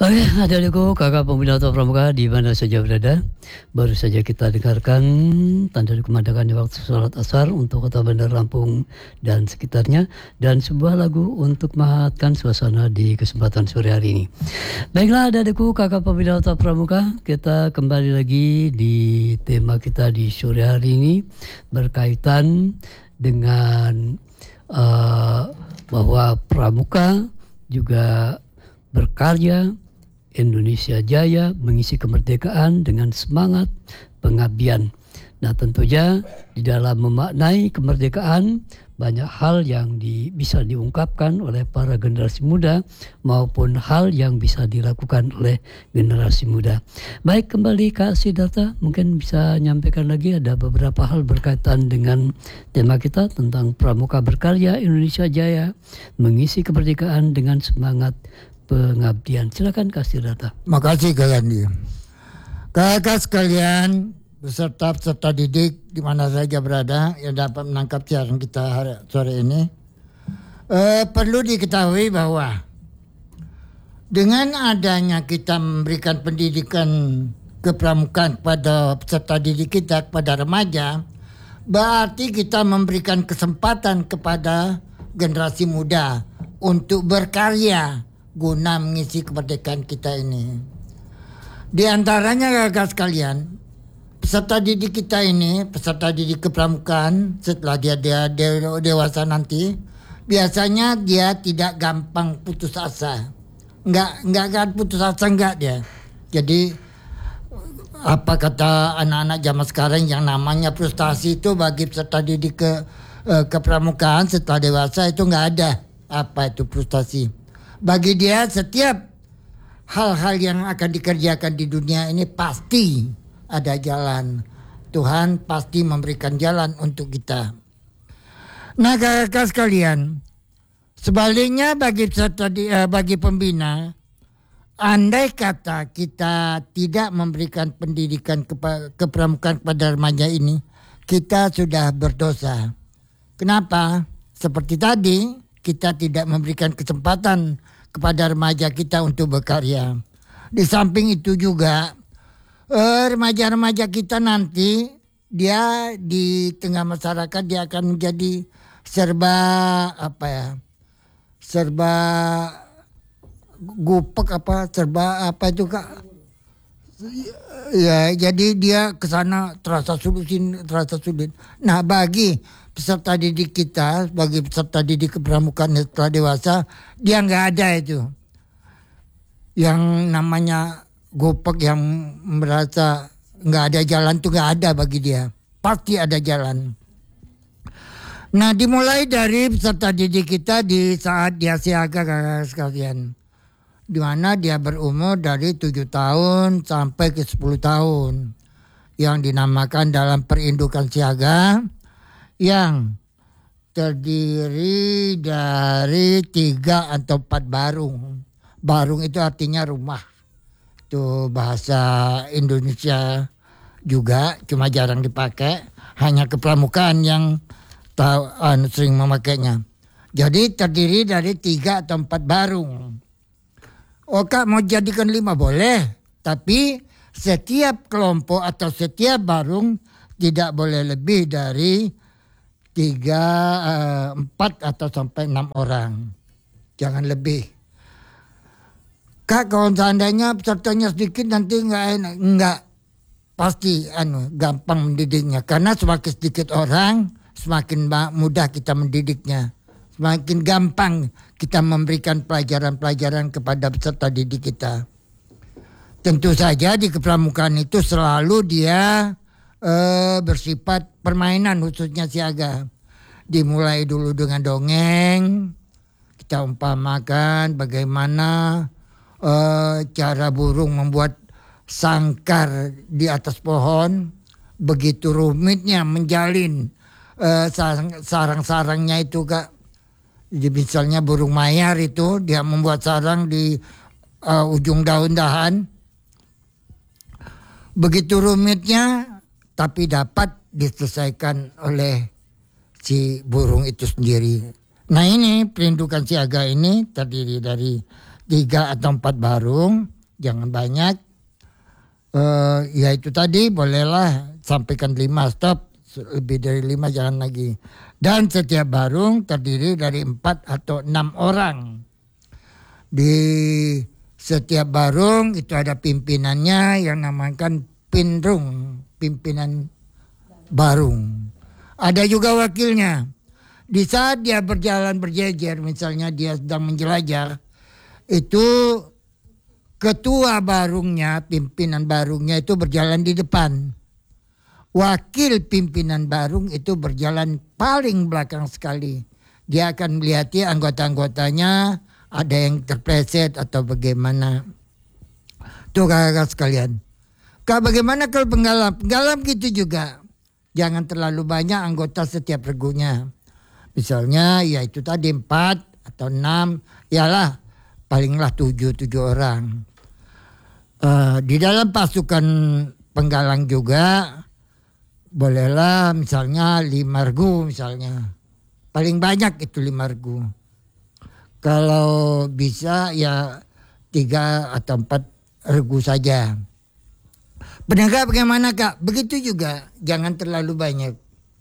Oke, adik-adikku, kakak pembina atau pramuka di mana saja berada. Baru saja kita dengarkan tanda dikumandangkan di waktu sholat asar untuk Kota Bandar Lampung dan sekitarnya, dan sebuah lagu untuk menghangatkan suasana di kesempatan sore hari ini. Baiklah adik-adikku, kakak pembina atau pramuka, kita kembali lagi di tema kita di sore hari ini berkaitan dengan bahwa pramuka juga berkarya. Indonesia Jaya mengisi kemerdekaan dengan semangat pengabdian. Nah, tentunya di dalam memaknai kemerdekaan banyak hal yang bisa diungkapkan oleh para generasi muda maupun hal yang bisa dilakukan oleh generasi muda. Baik, kembali Kak Siddhartha, mungkin bisa nyampaikan lagi ada beberapa hal berkaitan dengan tema kita tentang pramuka berkarya Indonesia Jaya mengisi kemerdekaan dengan semangat pengabdian. Silakan Kak Siddhartha. Makasih Kak Gandhi. Kakak sekalian, peserta didik di mana saja berada yang dapat menangkap siaran kita sore ini, perlu diketahui bahwa dengan adanya kita memberikan pendidikan kepramukaan kepada peserta didik kita, kepada remaja, berarti kita memberikan kesempatan kepada generasi muda untuk berkarya guna mengisi kemerdekaan kita ini. Di antaranya kakak sekalian, peserta didik kita ini, peserta didik kepramukaan setelah dia dewasa nanti, biasanya dia tidak gampang putus asa. Enggak putus asa enggak dia. Jadi apa kata anak-anak zaman sekarang yang namanya frustasi itu bagi peserta didik kepramukaan setelah dewasa itu enggak ada. Apa itu frustasi? Bagi dia setiap hal-hal yang akan dikerjakan di dunia ini pasti ada jalan. Tuhan pasti memberikan jalan untuk kita. Nah kakak sekalian, sebaliknya bagi pembina, andai kata kita tidak memberikan pendidikan kepramukaan kepada remaja ini, kita sudah berdosa. Kenapa? Seperti tadi, kita tidak memberikan kesempatan kepada remaja kita untuk berkarya. Di samping itu juga remaja-remaja kita nanti dia di tengah masyarakat dia akan menjadi serba gupek serba itu Kak. Ya, jadi dia ke sana terasa sulit. Nah, bagi peserta didik kita, bagi peserta didik kepramukaan setelah dewasa, dia nggak ada itu. Yang namanya gopek yang merasa nggak ada jalan tuh nggak ada bagi dia. Pasti ada jalan. Nah, dimulai dari peserta didik kita di saat dia siaga kakak sekalian. Di mana dia berumur dari 7 tahun sampai ke 10 tahun. Yang dinamakan dalam perindukan siaga, yang terdiri dari 3 atau 4 barung. Barung itu artinya rumah. Itu bahasa Indonesia juga, cuma jarang dipakai. Hanya kepramukaan yang sering memakainya. Jadi terdiri dari 3 atau 4 barung. Oh Kak, mau jadikan 5 boleh. Tapi setiap kelompok atau setiap barung tidak boleh lebih dari 3, 4 atau sampai 6 orang. Jangan lebih. Kak, kalau seandainya pesertanya sedikit nanti nggak enak. Nggak. Pasti gampang mendidiknya. Karena semakin sedikit orang, semakin mudah kita mendidiknya. Semakin gampang kita memberikan pelajaran-pelajaran kepada peserta didik kita. Tentu saja di kepramukaan itu selalu dia bersifat permainan, khususnya siaga. Dimulai dulu dengan dongeng. Kita umpamakan bagaimana cara burung membuat sangkar di atas pohon. Begitu rumitnya menjalin sarang-sarangnya itu Kak. Jadi misalnya burung mayar itu dia membuat sarang di ujung daun-dahan. Begitu rumitnya, tapi dapat diselesaikan oleh si burung itu sendiri. Nah ini perindukan siaga ini terdiri dari 3 atau 4 barung. jangan banyak. Ya itu tadi bolehlah sampaikan 5, stop. Lebih dari 5 jangan lagi. Dan setiap barung terdiri dari 4 atau 6 orang. Di setiap barung itu ada pimpinannya yang namakan pinrung, pimpinan barung. Ada juga wakilnya. Di saat dia berjalan berjejer, misalnya dia sedang menjelajah, itu ketua barungnya, pimpinan barungnya itu berjalan di depan. Wakil pimpinan barung itu berjalan paling belakang sekali. Dia akan melihati anggota-anggotanya ada yang terpleset atau bagaimana. Tuh kakak sekalian. Bagaimana kalau penggalam? Penggalam gitu juga. Jangan terlalu banyak anggota setiap regunya. Misalnya ya itu tadi 4 atau 6. Yalah palinglah 7 orang. Di dalam pasukan penggalang juga bolehlah misalnya 5 regu misalnya. Paling banyak itu 5 regu. Kalau bisa ya 3 atau 4 regu saja. Penegak bagaimana Kak? Begitu juga. Jangan terlalu banyak.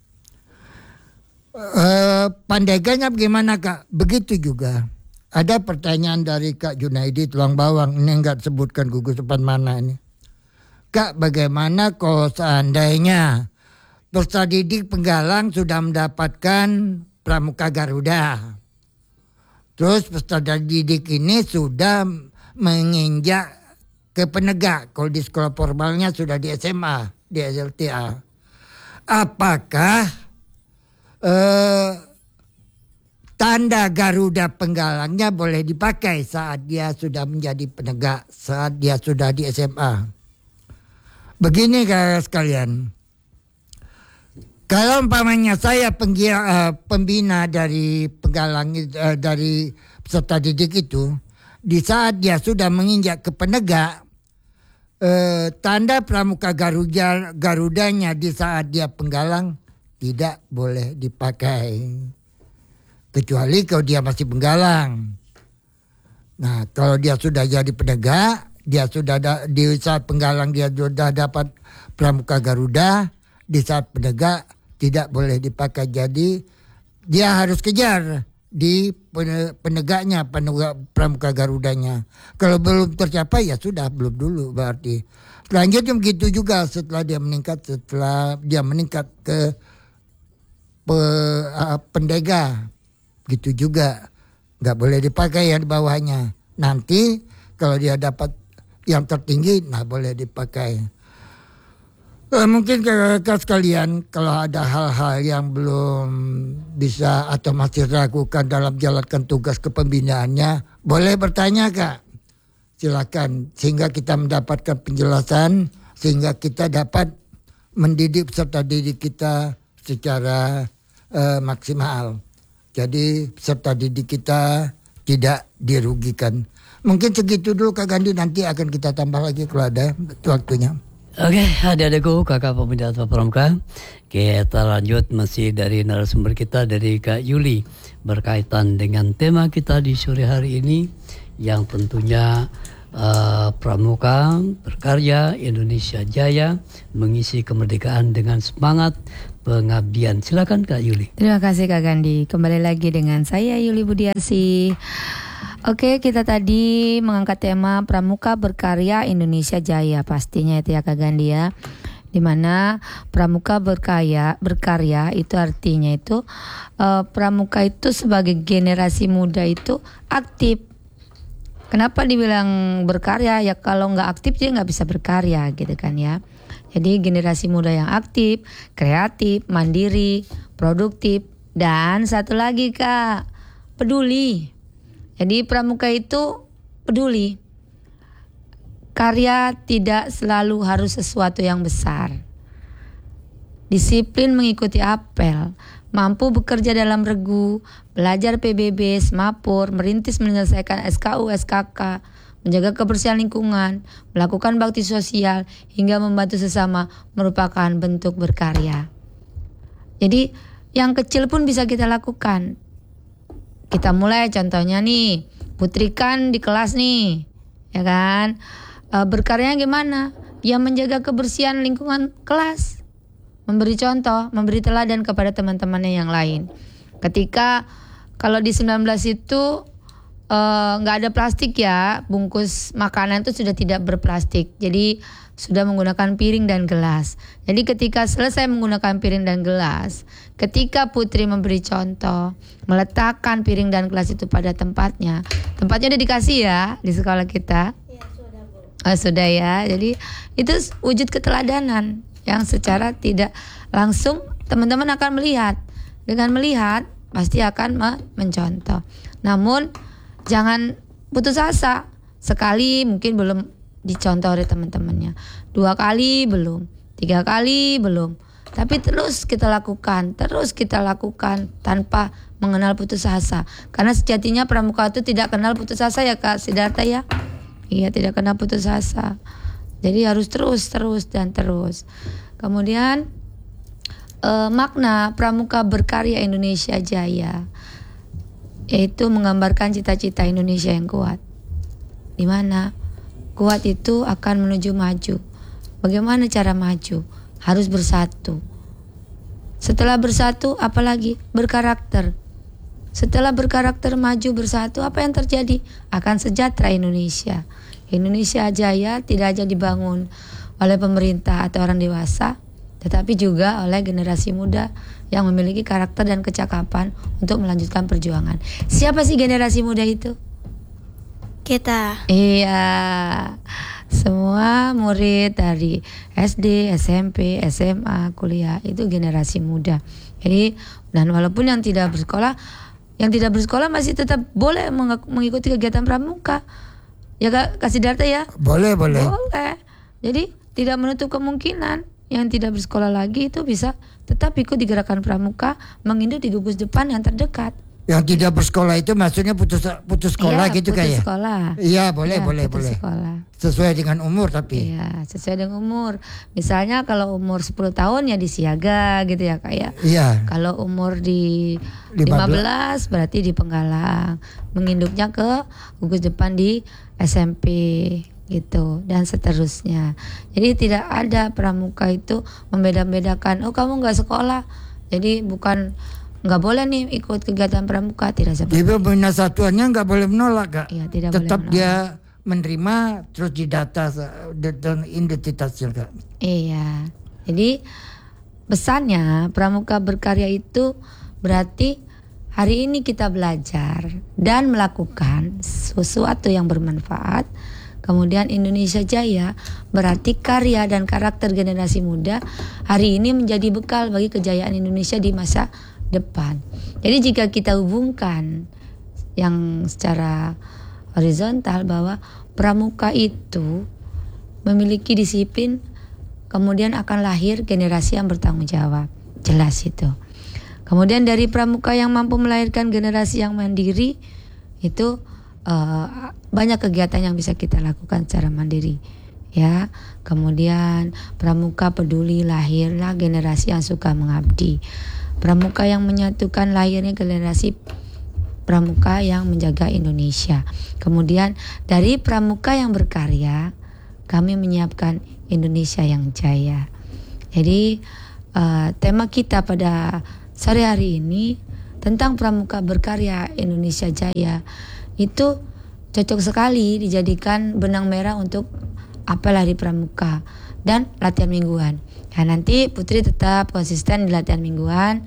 Pandeganya bagaimana Kak? Begitu juga. Ada pertanyaan dari Kak Junaidi Tulang Bawang. Ini enggak sebutkan gugus depan mana ini. Kak, bagaimana kalau seandainya peserta didik penggalang sudah mendapatkan Pramuka Garuda. Terus peserta didik ini sudah menginjak ke penegak. Kalau di sekolah formalnya sudah di SMA, di SLTA. Apakah tanda Garuda penggalangnya boleh dipakai saat dia sudah menjadi penegak, saat dia sudah di SMA? Begini kakak sekalian. Kalau umpamanya saya pembina dari penggalang dari peserta didik itu, di saat dia sudah menginjak ke penegak, tanda Pramuka Garudanya di saat dia penggalang tidak boleh dipakai, kecuali kalau dia masih penggalang. Nah, kalau dia sudah jadi penegak, dia sudah di saat penggalang dia sudah dapat Pramuka Garuda, di saat penegak tidak boleh dipakai. Jadi dia harus kejar di penegaknya, Pramuka Garudanya. Kalau belum tercapai ya sudah, belum dulu berarti. Selanjutnya begitu juga setelah dia meningkat ke pendega, gitu juga nggak boleh dipakai yang di bawahnya. Nanti kalau dia dapat yang tertinggi, nah boleh dipakai. Mungkin kakak sekalian, kalau ada hal-hal yang belum bisa atau masih ragukan dalam jalankan tugas kepembinaannya, boleh bertanya Kak. Silakan, sehingga kita mendapatkan penjelasan, sehingga kita dapat mendidik peserta didik kita secara maksimal. Jadi peserta didik kita tidak dirugikan. Mungkin segitu dulu Kak Gandhi, nanti akan kita tambah lagi kalau ada waktunya. Oke, adik-adikku, kakak pemuda atau pramuka, kita lanjut masih dari narasumber kita dari Kak Yuli berkaitan dengan tema kita di sore hari ini yang tentunya pramuka berkarya Indonesia Jaya mengisi kemerdekaan dengan semangat pengabdian. Silakan Kak Yuli. Terima kasih Kak Gandhi. Kembali lagi dengan saya Yuli Budiarsi. Oke, kita tadi mengangkat tema Pramuka Berkarya Indonesia Jaya, pastinya itu ya Kak Gandhi ya. Dimana pramuka berkarya itu artinya itu pramuka itu sebagai generasi muda itu aktif. Kenapa dibilang berkarya? Ya kalau nggak aktif dia nggak bisa berkarya gitu kan ya. Jadi generasi muda yang aktif, kreatif, mandiri, produktif, dan satu lagi Kak, peduli. Jadi pramuka itu peduli. Karya tidak selalu harus sesuatu yang besar. Disiplin mengikuti apel, mampu bekerja dalam regu, belajar PBB, semapur, merintis menyelesaikan SKU, SKK, menjaga kebersihan lingkungan, melakukan bakti sosial, hingga membantu sesama merupakan bentuk berkarya. Jadi yang kecil pun bisa kita lakukan. Kita mulai contohnya nih, putrikan di kelas nih, ya kan? berkaryanya gimana? Ya menjaga kebersihan lingkungan kelas, memberi contoh, memberi teladan kepada teman-temannya yang lain. Ketika kalau di 19 itu nggak ada plastik ya, bungkus makanan itu sudah tidak berplastik, jadi sudah menggunakan piring dan gelas. Jadi ketika selesai menggunakan piring dan gelas, ketika Putri memberi contoh, meletakkan piring dan gelas itu pada tempatnya udah dikasih ya di sekolah kita. Sudah ya. Jadi itu wujud keteladanan yang secara tidak langsung teman-teman akan melihat. Dengan melihat pasti akan mencontoh. Namun jangan putus asa. Sekali mungkin belum dicontoh oleh teman-temannya, 2 kali belum, 3 kali belum. Tapi terus kita lakukan tanpa mengenal putus asa. Karena sejatinya pramuka itu tidak kenal putus asa ya Kak Siddhartha ya. Iya, tidak kenal putus asa. Jadi harus terus. Kemudian makna pramuka berkarya Indonesia Jaya, yaitu menggambarkan cita-cita Indonesia yang kuat. Di mana kuat itu akan menuju maju. Bagaimana cara maju? Harus bersatu. Setelah bersatu, apalagi berkarakter. Setelah berkarakter, maju, bersatu, apa yang terjadi? Akan sejahtera Indonesia. Indonesia Jaya tidak hanya dibangun oleh pemerintah atau orang dewasa, tetapi juga oleh generasi muda yang memiliki karakter dan kecakapan untuk melanjutkan perjuangan. Siapa sih generasi muda itu? Kita. Iya, semua murid dari SD, SMP, SMA, kuliah itu generasi muda. Jadi, dan walaupun yang tidak bersekolah masih tetap boleh mengikuti kegiatan pramuka. Ya Kak Siddhartha ya? Boleh. Jadi tidak menutup kemungkinan yang tidak bersekolah lagi itu bisa tetap ikut di gerakan pramuka, menginduk di gugus depan yang terdekat. Yang tidak bersekolah itu maksudnya putus sekolah iya, gitu kayak. Putus sekolah. Iya, boleh. Sekolah. Sesuai dengan umur tapi. Iya, sesuai dengan umur. Misalnya kalau umur 10 tahun ya di siaga gitu ya kayak. Iya. Kalau umur di 15 berarti di Penggalang. Menginduknya ke gugus depan di SMP gitu dan seterusnya. Jadi tidak ada pramuka itu membeda-bedakan. Oh kamu nggak sekolah, jadi bukan nggak boleh nih ikut kegiatan pramuka, tidak seperti itu. Pembina satuannya nggak boleh menolak Kak. Iya, tidak tetap boleh dia menerima terus didata dan identitasnya Kak. Iya. Jadi pesannya pramuka berkarya itu berarti hari ini kita belajar dan melakukan sesuatu yang bermanfaat. Kemudian Indonesia Jaya berarti karya dan karakter generasi muda hari ini menjadi bekal bagi kejayaan Indonesia di masa depan. Jadi jika kita hubungkan yang secara horizontal bahwa pramuka itu memiliki disiplin, kemudian akan lahir generasi yang bertanggung jawab. Jelas itu. Kemudian dari pramuka yang mampu melahirkan generasi yang mandiri itu banyak kegiatan yang bisa kita lakukan secara mandiri. Ya, kemudian pramuka peduli lahirlah generasi yang suka mengabdi. Pramuka yang menyatukan lahirnya generasi pramuka yang menjaga Indonesia. Kemudian dari pramuka yang berkarya, kami menyiapkan Indonesia yang jaya. Jadi tema kita pada sore hari ini tentang pramuka berkarya Indonesia Jaya itu cocok sekali dijadikan benang merah untuk apel hari pramuka dan latihan mingguan. Ya, nanti Putri tetap konsisten di latihan mingguan.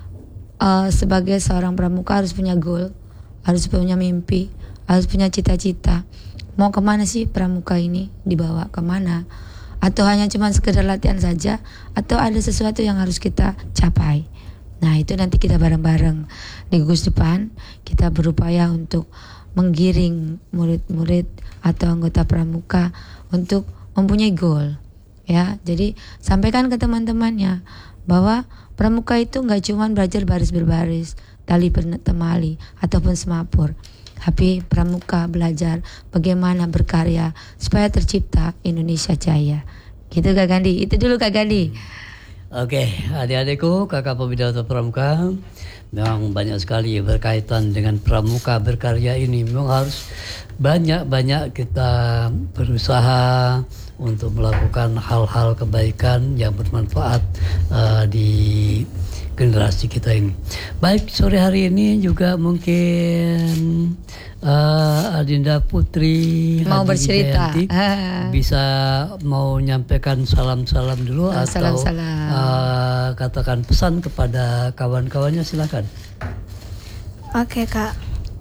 Sebagai seorang pramuka harus punya goal, harus punya mimpi, harus punya cita-cita. Mau kemana sih pramuka ini dibawa kemana? Atau hanya cuma sekedar latihan saja? Atau ada sesuatu yang harus kita capai? Nah itu nanti kita bareng-bareng di gugus depan kita berupaya untuk menggiring murid-murid atau anggota pramuka untuk mempunyai goal. Ya, jadi sampaikan ke teman-temannya bahwa pramuka itu nggak cuma belajar baris berbaris, tali temali ataupun semapur, tapi pramuka belajar bagaimana berkarya supaya tercipta Indonesia Jaya. Gitu Kak Gandhi. Itu dulu Kak Gandhi. Oke, adik-adikku, kakak pembina atau pramuka, memang banyak sekali berkaitan dengan pramuka berkarya ini. Memang harus banyak-banyak kita berusaha untuk melakukan hal-hal kebaikan yang bermanfaat di generasi kita ini. Baik, sore hari ini juga mungkin Adinda Putri mau bercerita, bisa mau nyampaikan salam-salam dulu atau katakan pesan kepada kawan-kawannya, silakan. Oke, Kak.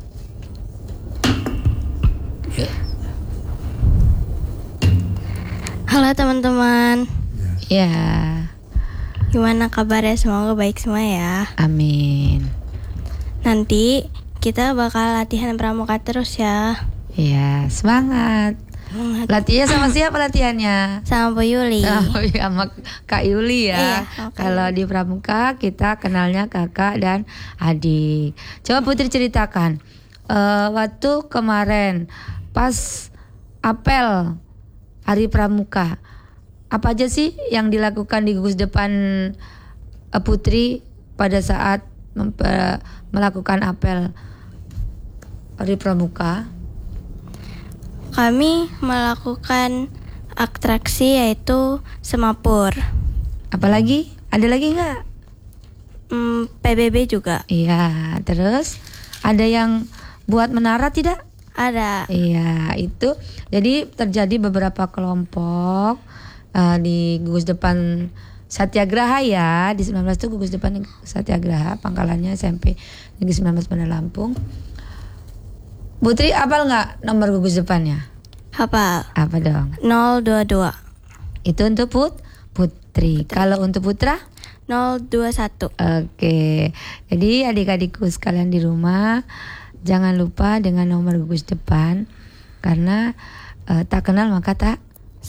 Ya. Halo teman-teman. Ya, Gimana kabarnya? Semoga baik semua ya. amin. Nanti kita bakal latihan pramuka terus ya. Ya, semangat. Latihannya sama siapa latihannya? Sama Bu Yuli. Sama Kak Yuli ya. Iya, sama Kak Kalau di pramuka kita kenalnya kakak dan adik. Coba Putri ceritakan. Waktu kemarin pas apel Hari Pramuka, apa aja sih yang dilakukan di gugus depan Putri pada saat melakukan apel Hari Pramuka? Kami melakukan atraksi yaitu semapur. Apalagi? Ada lagi nggak? PBB juga Iya, terus ada yang buat menara tidak? ada. Iya, itu jadi terjadi beberapa kelompok di gugus depan Satyagraha ya. Di 19 itu gugus depan Satyagraha, pangkalannya SMP Negeri 19 Bandar Lampung. Putri apal nggak nomor gugus depannya? Hafal. Apa dong? 022. Itu untuk Putri. Kalau untuk Putra? 021. Oke. Jadi adik-adikku sekalian di rumah, jangan lupa dengan nomor gugus depan, karena tak kenal maka tak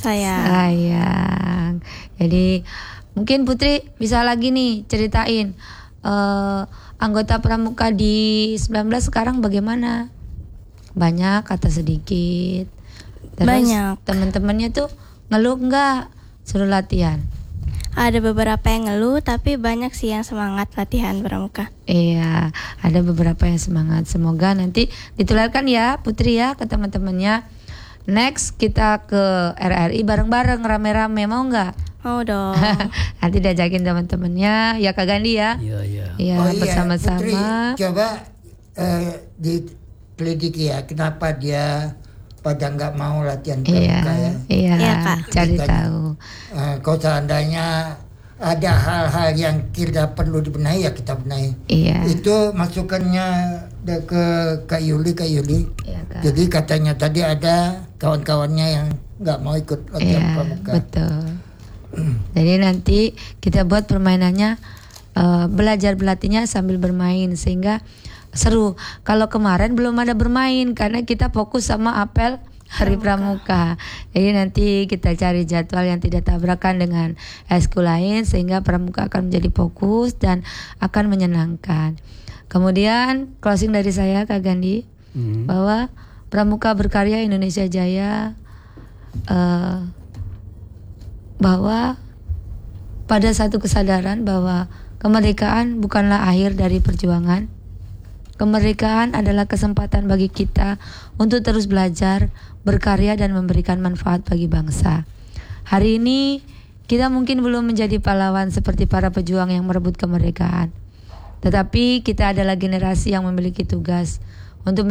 sayang. Jadi mungkin Putri bisa lagi nih ceritain anggota pramuka di 19 sekarang bagaimana? Banyak atau sedikit? Terus Banyak. teman-temannya tuh ngeluh nggak suruh latihan? Ada beberapa yang ngeluh, tapi banyak sih yang semangat latihan pramuka. Iya, ada beberapa yang semangat. Semoga nanti ditularkan ya Putri ya ke teman-temannya. Next kita ke RRI bareng-bareng rame-rame, mau nggak? Mau dong. Nanti diajakin teman-temannya ya Kak Gandhi ya. Iya. Iya, Putri, bersama-sama. coba diselidiki ya kenapa dia pada nggak mau latihan pramuka ya. Iya, Iya, Kak. cari Kita- tahu. Kalau seandainya ada hal-hal yang kita perlu dibenahi ya kita benahi. Iya. Itu masukannya ke Kak Yuli. Iya, Kak. Jadi katanya tadi ada kawan-kawannya yang nggak mau ikut latihan Iya, pramuka. betul. Jadi nanti kita buat permainannya belajar berlatihnya sambil bermain sehingga seru. Kalau kemarin belum ada bermain karena kita fokus sama apel Hari Pramuka. Jadi nanti kita cari jadwal yang tidak tabrakan dengan eskul lain sehingga pramuka akan menjadi fokus dan akan menyenangkan. Kemudian closing dari saya Kak Gandhi bahwa Pramuka Berkarya Indonesia Jaya bahwa pada satu kesadaran bahwa kemerdekaan bukanlah akhir dari perjuangan. Kemerdekaan adalah kesempatan bagi kita untuk terus belajar, berkarya dan memberikan manfaat bagi bangsa. Hari ini kita mungkin belum menjadi pahlawan seperti para pejuang yang merebut kemerdekaan. Tetapi kita adalah generasi yang memiliki tugas untuk